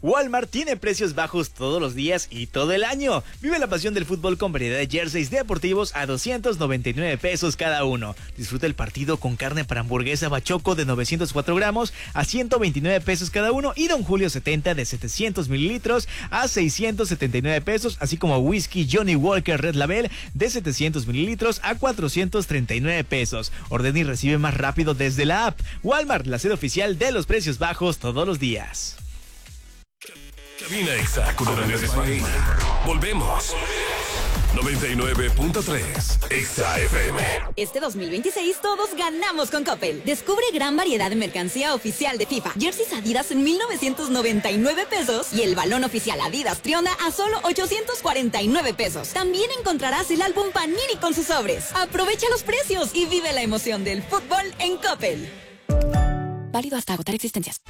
Walmart tiene precios bajos todos los días y todo el año. Vive la pasión del fútbol con variedad de jerseys deportivos a 299 pesos cada uno. Disfruta el partido con carne para hamburguesa Bachoco de 904 gramos a 129 pesos cada uno y Don Julio 70 de 700 mililitros a 679 pesos, así como whisky Johnny Walker Red Label de 700 mililitros a 439 pesos. Ordena y recibe más rápido desde la app. Walmart, la sede oficial de los precios bajos todos los días. Cabina Exa con Andrés España. Volvemos. 99.3 Exa FM. Este 2026 todos ganamos con Coppel. Descubre gran variedad de mercancía oficial de FIFA. Jerseys Adidas en 1,999 pesos y el balón oficial Adidas Triona a solo 849 pesos. También encontrarás el álbum Panini con sus sobres. Aprovecha los precios y vive la emoción del fútbol en Coppel. Válido hasta agotar existencias.